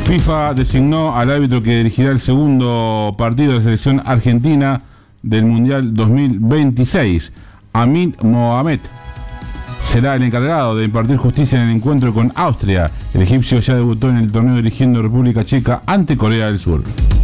FIFA designó al árbitro que dirigirá el segundo partido de la selección argentina del Mundial 2026. Hamid Mohamed será el encargado de impartir justicia en el encuentro con Austria. El egipcio ya debutó en el torneo dirigiendo República Checa ante Corea del Sur.